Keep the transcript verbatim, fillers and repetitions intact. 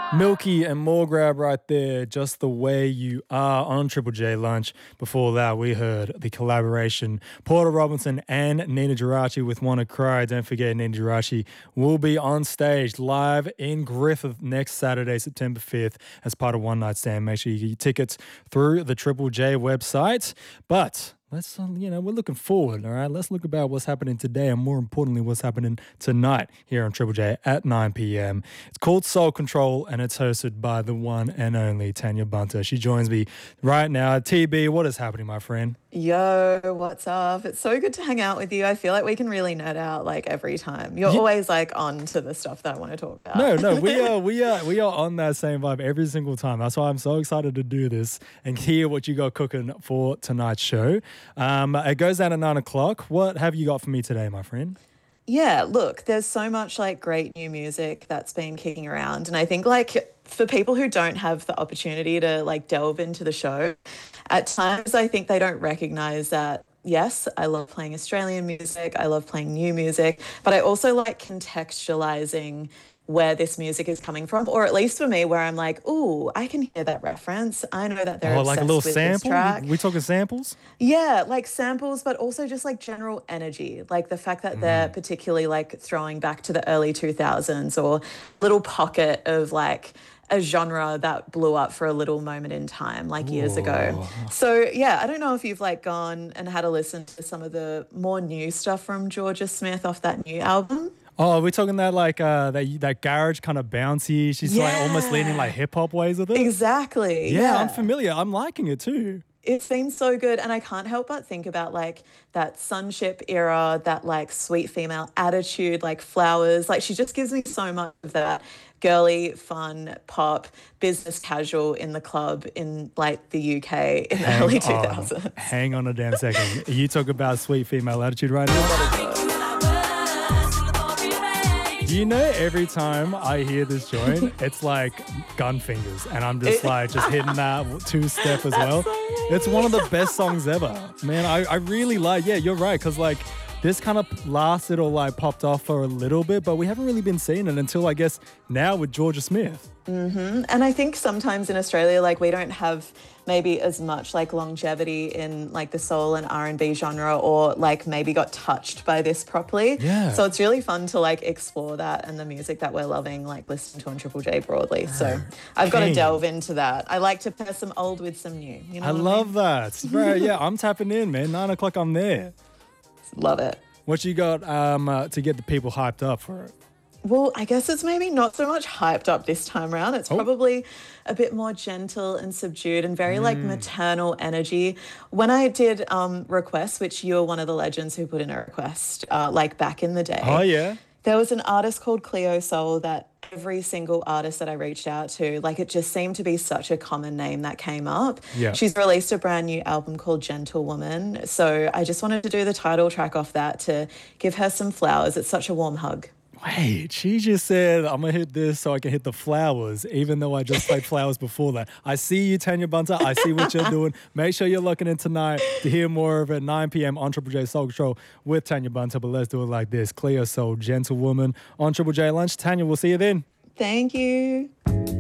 Milky and more grab right there, Just the Way You Are on Triple J Lunch. Before that, we heard the collaboration, Porter Robinson and Nina Geraci with Wanna Cry. Don't forget, Nina Geraci will be on stage live in Griffith next Saturday, September fifth, as part of One Night Stand. Make sure you get your tickets through the Triple J website. But let's, um, you know, we're looking forward, all right? Let's look about what's happening today and more importantly, what's happening tonight here on Triple J at nine p.m. It's called Soul Control and it's hosted by the one and only Tanya Bunter. She joins me right now. T B, what is happening, my friend? Yo, what's up? It's so good to hang out with you. I feel like we can really nerd out like every time. You're Yeah. always like on to the stuff that I want to talk about. No, no, we are, we are, we are on that same vibe every single time. That's why I'm so excited to do this and hear what you got cooking for tonight's show. Um, it goes down at nine o'clock. What have you got for me today, my friend? Yeah, look, there's so much like great new music that's been kicking around. And I think like for people who don't have the opportunity to like delve into the show, at times I think they don't recognize that, yes, I love playing Australian music, I love playing new music, but I also like contextualizing where this music is coming from, or at least for me, where I'm like, ooh, I can hear that reference. I know that they're Oh, obsessed like a little with this sample? track. We talking samples? Yeah, like samples, but also just like general energy, like the fact that they're particularly like throwing back to the early two thousands or little pocket of like a genre that blew up for a little moment in time, like years ago. So yeah, I don't know if you've like gone and had a listen to some of the more new stuff from Georgia Smith off that new album. Oh, we're talking that like uh that that garage kind of bouncy. She's like almost leaning like hip hop ways with it. Exactly. Yeah, Yeah, I'm familiar. I'm liking it too. It seems so good, and I can't help but think about like that Sunship era, that like sweet female attitude, like Flowers. Like she just gives me so much of that girly, fun, pop, business casual in the club in like the U K in the Hang early two on. thousands. Hang on a damn second. You talk about sweet female attitude right now. You know, every time I hear this joint, it's like gun fingers, and I'm just like just hitting that two step as well. It's one of the best songs ever, man. I, I really like. Yeah, you're right, because like this kind of lasted or like popped off for a little bit, but we haven't really been seeing it until I guess now with Georgia Smith. Mm-hmm. And I think sometimes in Australia, like we don't have maybe as much like longevity in like the soul and R and B genre, or like maybe got touched by this properly. Yeah. So it's really fun to like explore that and the music that we're loving, like listening to on Triple J broadly. So I've got to King. delve into that. I like to pair some old with some new. You know I what love that. Bro, yeah, I'm tapping in, man. Nine o'clock, I'm there. I mean? Love it. What you got um, uh, to get the people hyped up for it? Well, I guess it's maybe not so much hyped up this time around. It's Oh. probably a bit more gentle and subdued and very like maternal energy. When I did um, requests, which you were one of the legends who put in a request, uh, like back in the day. Oh, yeah. There was an artist called Cleo Soul that every single artist that I reached out to, like it just seemed to be such a common name that came up. Yeah. She's released a brand new album called Gentlewoman. So I just wanted to do the title track off that to give her some flowers. It's such a warm hug. Wait, she just said, I'm going to hit this so I can hit the flowers, even though I just played flowers before that. I see you, Tanya Bunter. I see what you're doing. Make sure you're looking in tonight to hear more of it, nine p.m. on Triple J Soul Control with Tanya Bunter. But let's do it like this. Cleo Soul, Gentlewoman on Triple J Lunch. Tanya, we'll see you then. Thank you.